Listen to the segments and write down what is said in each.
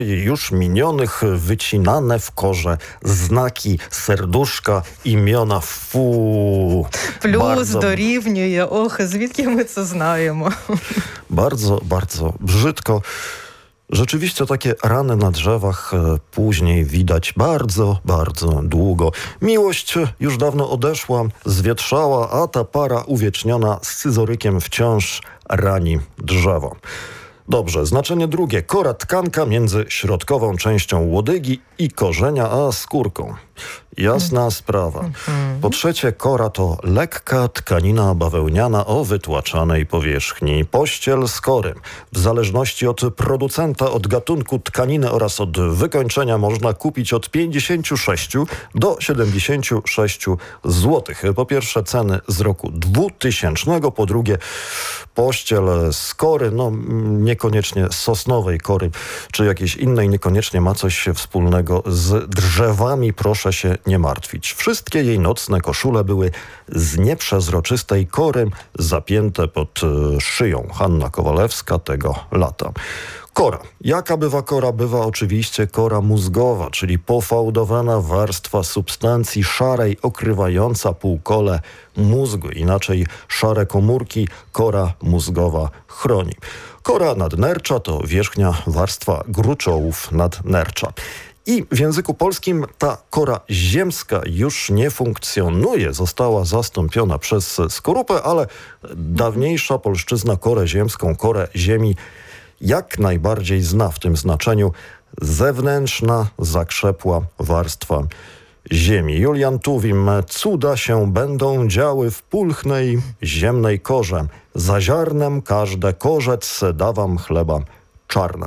już minionych wycinane w korze znaki, serduszka, imiona. Фу. Плюс дорівнює. Ох, звідки ми це знаємо? Bardzo, bardzo brzydko. Rzeczywiście takie rany na drzewach później widać bardzo, bardzo długo. Miłość już dawno odeszła, zwietrzała, a ta para uwieczniona scyzorykiem wciąż rani drzewo. Dobrze, znaczenie drugie. Kora tkanka między środkową częścią łodygi i korzenia, a skórką. Jasna sprawa. Po trzecie, kora to lekka tkanina bawełniana o wytłaczanej powierzchni. Pościel z kory. W zależności od producenta, od gatunku tkaniny oraz od wykończenia można kupić od 56 do 76 zł. Po pierwsze ceny z roku 2000, po drugie pościel z kory, no niekoniecznie sosnowej kory, czy jakiejś innej, niekoniecznie ma coś wspólnego z drzewami, proszę się nie martwić. Wszystkie jej nocne koszule były z nieprzezroczystej kory, zapięte pod szyją. Hanna Kowalewska tego lata. Kora. Jaka bywa kora? Bywa oczywiście kora mózgowa, czyli pofałdowana warstwa substancji szarej okrywająca półkole mózgu. Inaczej szare komórki kora mózgowa chroni. Kora nadnercza to wierzchnia warstwa gruczołów nadnercza. I w języku polskim ta kora ziemska już nie funkcjonuje. Została zastąpiona przez skorupę, ale dawniejsza polszczyzna korę ziemską, korę ziemi jak najbardziej zna w tym znaczeniu zewnętrzna, zakrzepła warstwa ziemi. Julian Tuwim. Cuda się będą działy w pulchnej ziemnej korze. Za ziarnem każde korzec da wam chleba czarna.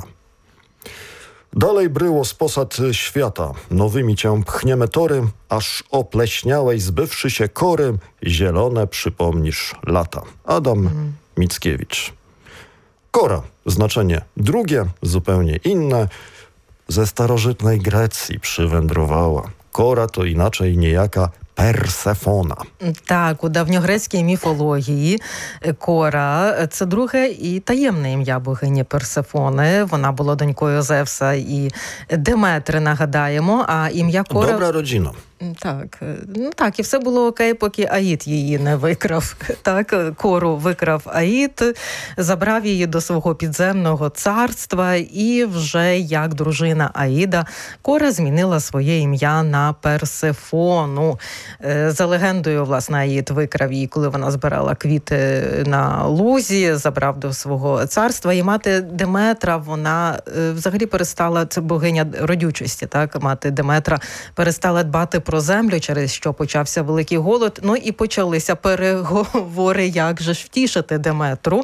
Dalej bryło z posad świata. Nowymi cię pchniemy tory, aż opleśniałej zbywszy się kory, zielone przypomnisz lata. Adam Mickiewicz. Kora. Znaczenie drugie, zupełnie inne. Ze starożytnej Grecji przywędrowała. Kora to inaczej niejaka Персефона. Так, у давньогрецькій міфології Кора – це друге і таємне ім'я богині Персефони. Вона була донькою Зевса і Деметри, нагадаємо, а ім'я Кора... Добра родина. Так, ну так, і все було окей, поки Аїд її не викрав. Так, Кору викрав Аїд, забрав її до свого підземного царства, і вже як дружина Аїда Кора змінила своє ім'я на Персефону. За легендою, власне, Аїд викрав її, коли вона збирала квіти на лузі, забрав до свого царства. І мати Деметра, вона взагалі перестала, це богиня родючості, так, мати Деметра перестала дбати про землю, через що почався великий голод. Ну і почалися переговори, як же ж втішити Деметру.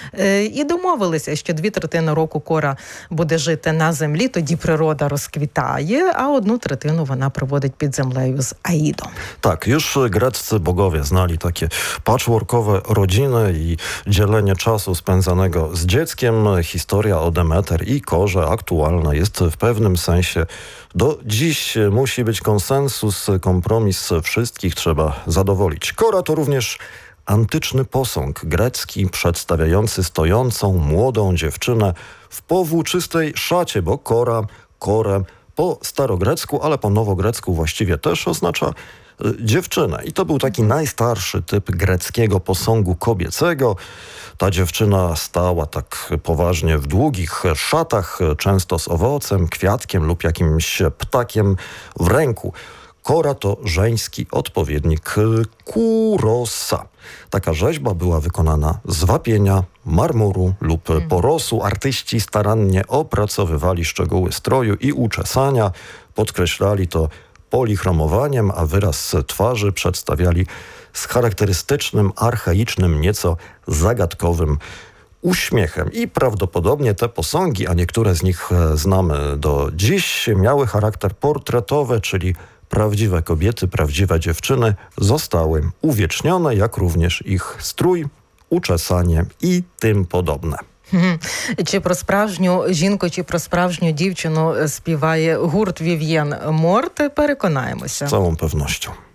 І домовилися, що 2/3 року Кора буде жити на землі, тоді природа розквітає, а 1/3 вона проводить під землею з Аїдом. Tak, już greccy bogowie znali takie patchworkowe rodziny i dzielenie czasu spędzanego z dzieckiem. Historia o Demeter i Korze aktualna jest w pewnym sensie do dziś. Musi być konsensus, kompromis wszystkich trzeba zadowolić. Kora to również antyczny posąg grecki przedstawiający stojącą młodą dziewczynę w powłóczystej szacie, bo korę po starogrecku, ale po nowogrecku właściwie też oznacza dziewczynę. I to był taki najstarszy typ greckiego posągu kobiecego. Ta dziewczyna stała tak poważnie w długich szatach, często z owocem, kwiatkiem lub jakimś ptakiem w ręku. Kora to żeński odpowiednik kurosa. Taka rzeźba była wykonana z wapienia, marmuru lub porosu. Artyści starannie opracowywali szczegóły stroju i uczesania, podkreślali to polichromowaniem, a wyraz twarzy przedstawiali z charakterystycznym, archaicznym, nieco zagadkowym uśmiechem. I prawdopodobnie te posągi, a niektóre z nich znamy do dziś, miały charakter portretowy, czyli prawdziwe kobiety, prawdziwe dziewczyny zostały uwiecznione, jak również ich strój, uczesanie i tym podobne. Чи про справжню жінку, чи про справжню дівчину співає гурт Вів'єн Морт, переконаємося. Z całą pewnością.